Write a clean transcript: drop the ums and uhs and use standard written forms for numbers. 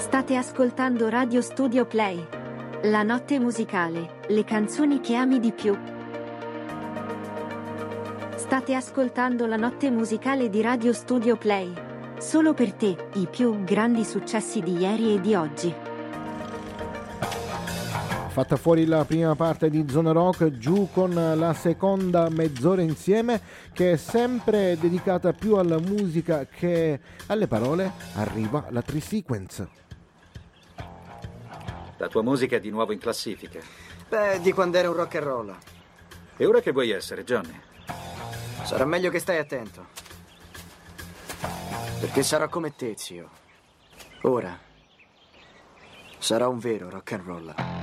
State ascoltando Radio Studio Play. La notte musicale, le canzoni che ami di più. State ascoltando la notte musicale di Radio Studio Play. Solo per te, i più grandi successi di ieri e di oggi. Fatta fuori la prima parte di Zona Rock, giù con la seconda mezz'ora insieme, che è sempre dedicata più alla musica che alle parole. Arriva la Tri-Sequence. La tua musica è di nuovo in classifica. Beh, di quando era un rock and roll. E ora che vuoi essere, Johnny? Sarà meglio che stai attento. Perché sarò come te, zio. Ora sarà un vero rock and roll.